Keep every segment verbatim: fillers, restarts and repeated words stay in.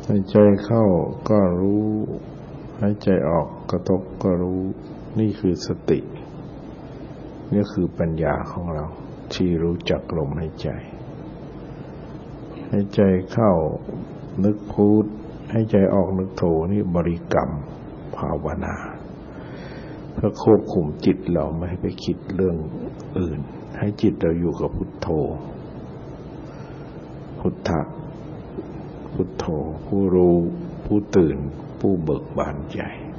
หายใจเข้าก็รู้หายใจออกกระทบก็รู้นี่คือสตินี่คือปัญญาของเราที่รู้จักลมหายใจหายใจเข้านึกพุทหายใจออกนึกโธนี่บริกรรมภาวนาเพื่อควบคุมจิตเราไม่ให้ไปคิดเรื่องอื่นให้จิตเราอยู่กับพุทโธพุทธะพุทโธผู้รู้ผู้ตื่นผู้เบิกบานใจ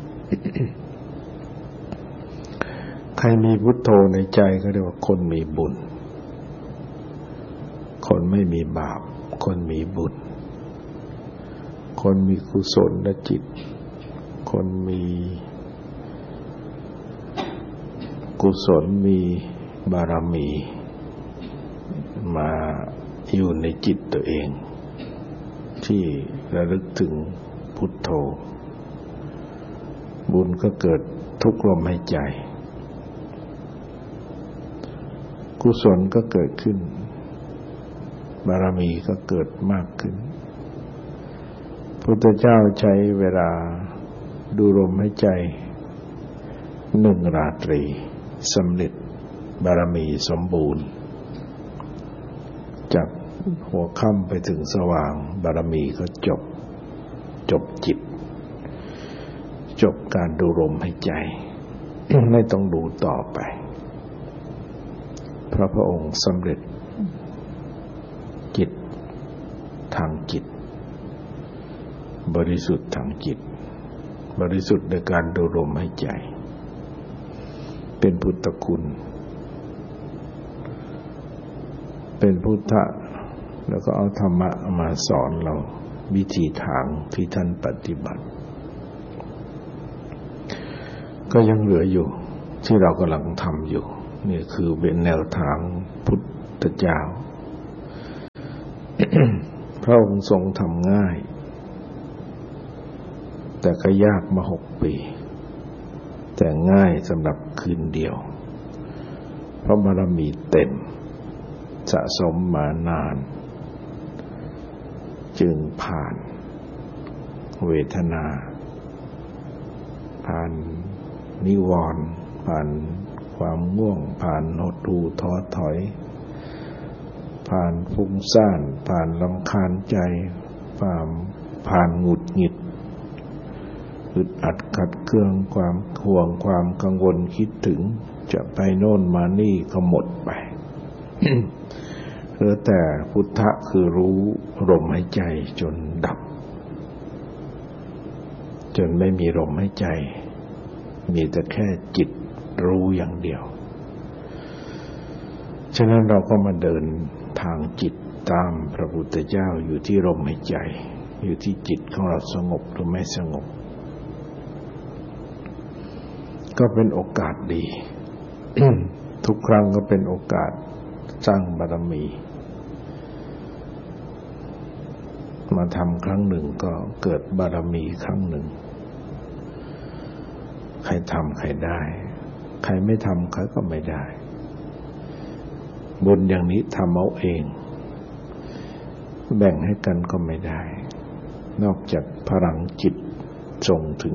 ใครมีพุทโธในใจก็เรียกว่าคนมีบุญคนไม่มีบาปคนมีบุญคนมีกุศลจิตคนมีกุศลมีบารมีมาอยู่ในจิตตัวเองที่ระลึกถึงพุทโธบุญก็เกิดทุกลมหายใจกุศลก็เกิดขึ้นบารมีก็เกิดมากขึ้นพุทธเจ้าใช้เวลาดูลมหายใจหนึ่งราตรีสำเร็จบารมีสมบูรณ์จากหัวค่ำไปถึงสว่างบารมีก็จบจบจิตจบการดูลมหายใจ ไม่ต้องดูต่อไปเพราะพระองค์สำเร็จจิตทางจิตบริสุทธิ์ทางจิตบริสุทธิ์ในการดูลมหายใจเป็นพุทธคุณเป็นพุทธะแล้วก็เอาธรรมะมาสอนเราวิธีทางที่ท่านปฏิบัติก็ยังเหลืออยู่ที่เรากำลังทำอยู่นี่คือเป็นแนวทางพุทธเจ้า พระองค์ทรงทำง่ายแต่ก็ยากมาหกปีแต่ง่ายสำหรับคืนเดียวเพราะบารมีเต็มสะสมมานานจึงผ่านเวทนาผ่านนิวรณ์ผ่านความง่วงผ่านหดหู่ท้อถอยผ่านฟุ้งซ่านผ่านรำคาญใจผ่านผ่านหงุดหงิดอึดอัดขัดเคืองความห่วงความกังวลคิดถึงจะไปโน่นมานี่ก็หมดไป เหลือแต่พุทธะคือรู้ลมหายใจจนดับจนไม่มีลมหายใจมีแต่แค่จิตรู้อย่างเดียวฉะนั้นเราก็มาเดินทางจิตตามพระพุทธเจ้าอยู่ที่ลมหายใจอยู่ที่จิตของเราสงบหรือไม่สงบก็เป็นโอกาสดี ทุกครั้งก็เป็นโอกาสสร้างบารมีมาทำครั้งหนึ่งก็เกิดบารมีครั้งหนึ่งใครทำใครได้ใครไม่ทำใครก็ไม่ได้บุญอย่างนี้ทำเอาเองแบ่งให้กันก็ไม่ได้นอกจากพลังจิตส่งถึง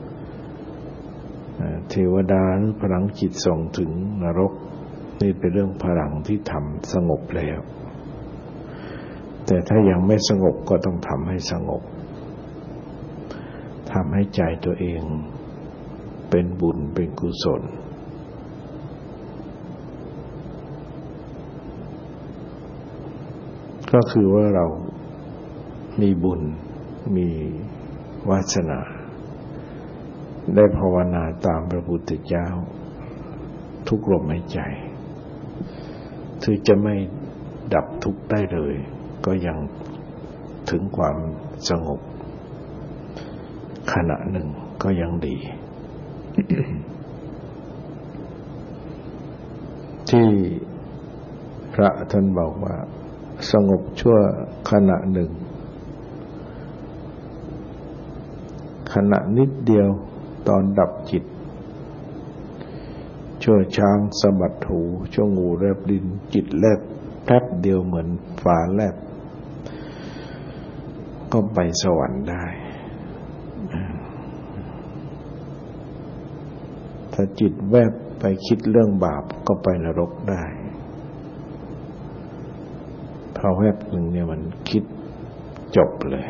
เทวดาหรือพลังจิตส่งถึงนรกนี่เป็นเรื่องพลังที่ทำสงบแล้วแต่ถ้ายังไม่สงบก็ต้องทำให้สงบทำให้ใจตัวเองเป็นบุญเป็นกุศลก็คือว่าเรามีบุญมีวาสนาได้ภาวนาตามพระพุทธเจ้าทุกลมหายใจถึงจะไม่ดับทุกข์ได้เลยก็ยังถึงความสงบขณะหนึ่งก็ยังดี ที่พระท่านบอกว่าสงบชั่วขณะหนึ่งขณะนิดเดียวตอนดับจิตชั่วช้างสะบัดหูชั่วงูแลบลิ้นจิตแลบแป๊บเดียวเหมือนฟ้าแลบ ก็ก็ไปสวรรค์ได้ถ้าจิตแวบไปคิดเรื่องบาปก็ไปนรกได้พอแวบหนึ่งเนี่ยมันคิดจบเลย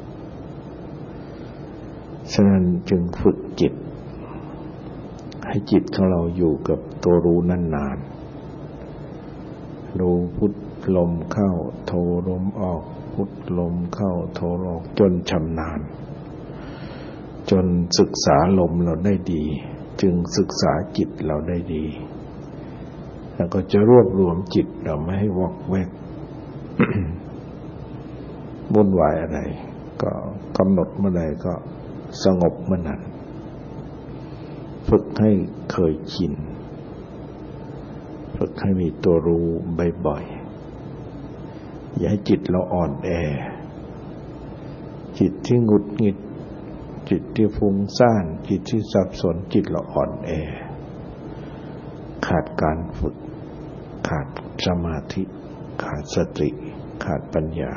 ฉะนั้นจึงฝึกจิตให้จิตของเราอยู่กับตัวรู้นานๆดูพุทลมเข้าโทลมออกพุทลมเข้าโทออกจนชำนาญจนศึกษาลมเราได้ดีจึงศึกษาจิตเราได้ดีแล้วก็จะรวบรวมจิตเราไม่ให้วอกแวก วุ่นวายอะไรก็กำหนดเมื่อใดก็สงบเมื่อนั้นฝึกให้เคยชินฝึกให้มีตัวรู้บ่อยๆอย่าให้จิตเราอ่อนแอจิตที่หงุดหงิดจิตที่ฟุ้งซ่านจิตที่สับสนจิตเราอ่อนแอขาดการฝึกขาดสมาธิขาดสติขาดปัญญา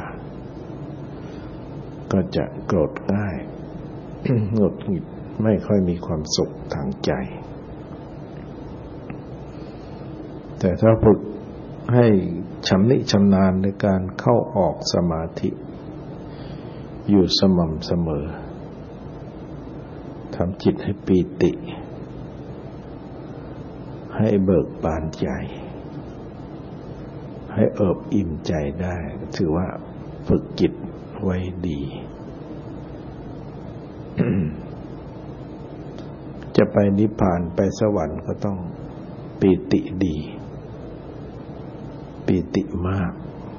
ก็จะโกรธง่าย หงุดหงิดไม่ค่อยมีความสุขทางใจแต่ถ้าฝึกให้ชำนิชำนาญในการเข้าออกสมาธิอยู่สม่ำเสมอทำจิตให้ปีติให้เบิกบานใจให้เอิบอิ่มใจได้ถือว่าฝึกจิตไว้ดี จะไปนิพพานไปสวรรค์ก็ต้องปีติดีปีติมาก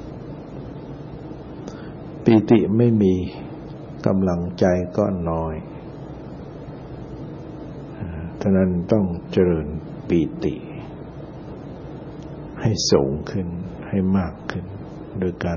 ปีติไม่มีกำลังใจก็น้อยฉะนั้นต้องเจริญปีติให้สูงขึ้นให้มากขึ้นโดยการ